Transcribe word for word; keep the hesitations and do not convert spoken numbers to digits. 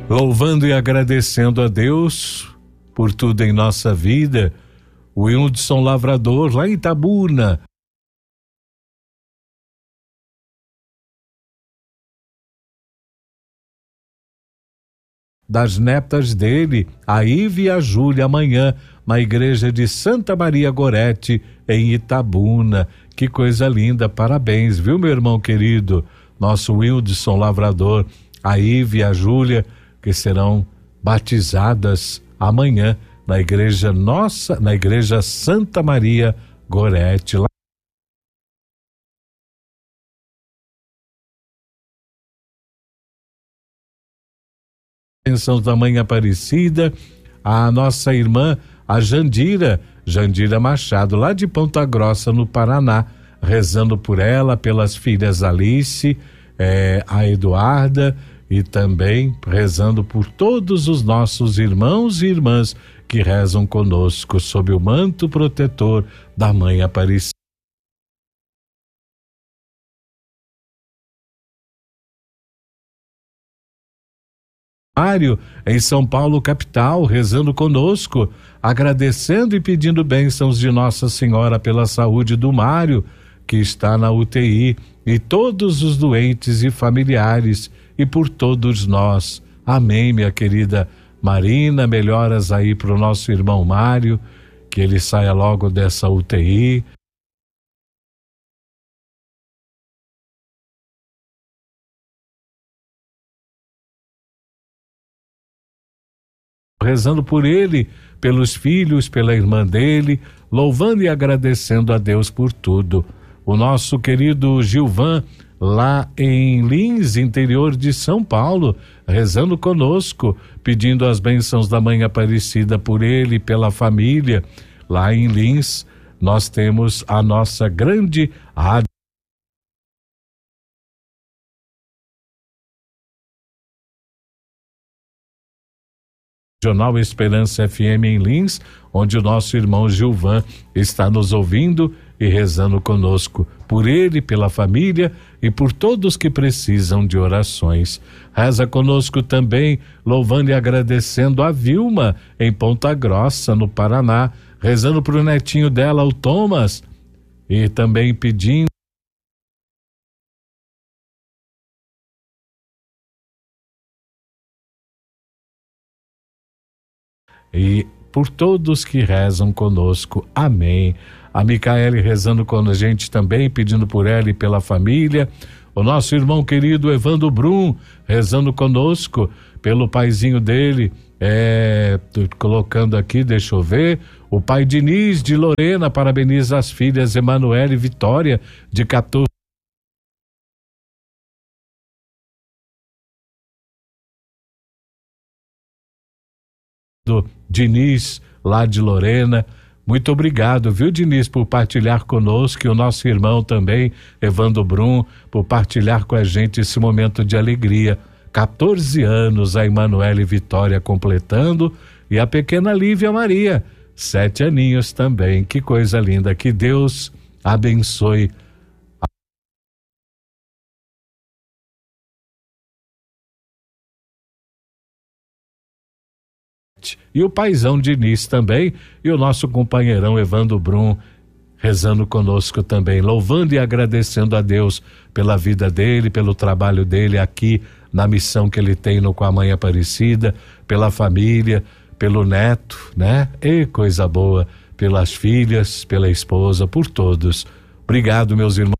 Louvando e agradecendo a Deus por tudo em nossa vida, o Wildson Lavrador, lá em Itabuna. Das netas dele, a Ive e a Júlia, amanhã, na igreja de Santa Maria Gorete, em Itabuna. Que coisa linda, parabéns, viu, meu irmão querido? Nosso Wildson Lavrador, a Ive e a Júlia, que serão batizadas amanhã na igreja nossa, na igreja Santa Maria Gorete, lá. Bênçãos da Mãe Aparecida, a nossa irmã, a Jandira, Jandira Machado, lá de Ponta Grossa, no Paraná, rezando por ela, pelas filhas Alice, eh, a Eduarda, e também rezando por todos os nossos irmãos e irmãs que rezam conosco sob o manto protetor da Mãe Aparecida. Mário, em São Paulo, capital, rezando conosco, agradecendo e pedindo bênçãos de Nossa Senhora pela saúde do Mário, que está na U T I, e todos os doentes e familiares, e por todos nós. Amém, minha querida Marina, melhoras aí para o nosso irmão Mário, que ele saia logo dessa U T I. Rezando por ele, pelos filhos, pela irmã dele, louvando e agradecendo a Deus por tudo. O nosso querido Gilvan, lá em Lins, interior de São Paulo, rezando conosco, pedindo as bênçãos da Mãe Aparecida por ele e pela família. Lá em Lins, nós temos a nossa grande rádio Jornal Esperança F M em Lins, onde o nosso irmão Gilvan está nos ouvindo e rezando conosco, por ele, pela família e por todos que precisam de orações. Reza conosco também, louvando e agradecendo a Vilma, em Ponta Grossa, no Paraná, rezando para o netinho dela, o Thomas, e também pedindo e por todos que rezam conosco, amém. A Micaele rezando com a gente também, pedindo por ela e pela família. O nosso irmão querido Evandro Brum rezando conosco, pelo paizinho dele, é, colocando aqui, deixa eu ver, o pai Diniz de Lorena, parabeniza as filhas Emanuele e Vitória, de quatorze. Do Diniz, lá de Lorena. Muito obrigado, viu, Diniz, por partilhar conosco, e o nosso irmão também, Evandro Brum, por partilhar com a gente esse momento de alegria. quatorze anos a Emanuele Vitória completando, e a pequena Lívia Maria, sete aninhos também. Que coisa linda, que Deus abençoe. E o paizão Diniz também, e o nosso companheirão Evandro Brum, rezando conosco também, louvando e agradecendo a Deus pela vida dele, pelo trabalho dele aqui, na missão que ele tem no Com a Mãe Aparecida, pela família, pelo neto, né? E coisa boa, pelas filhas, pela esposa, por todos. Obrigado, meus irmãos.